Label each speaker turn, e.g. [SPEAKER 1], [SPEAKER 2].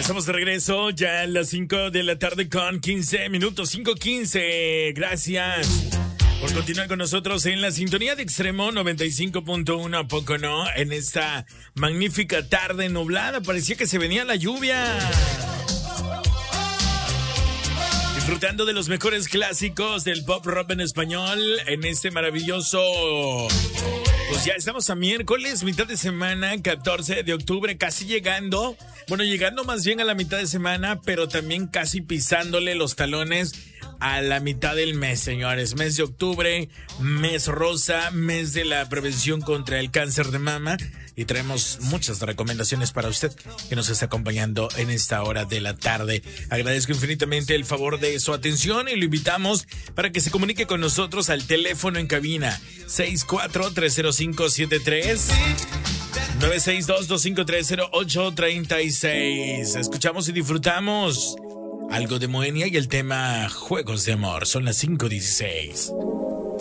[SPEAKER 1] Estamos de regreso ya a las 5 de la tarde con 15 minutos, 5:15. Gracias por continuar con nosotros en la sintonía de Extremo 95.1, ¿a poco no? En esta magnífica tarde nublada, parecía que se venía la lluvia. Disfrutando de los mejores clásicos del pop rock en español en este maravilloso... Pues ya estamos a miércoles, mitad de semana, 14 de octubre, casi llegando. Bueno, llegando más bien a la mitad de semana, pero también casi pisándole los talones a la mitad del mes, señores. Mes de octubre, mes rosa, mes de la prevención contra el cáncer de mama. Y traemos muchas recomendaciones para usted que nos está acompañando en esta hora de la tarde. Agradezco infinitamente el favor de su atención y lo invitamos para que se comunique con nosotros al teléfono en cabina 64-305-73 962-253-0836. Escuchamos y disfrutamos algo de Moenia y el tema Juegos de Amor. Son las 5:16.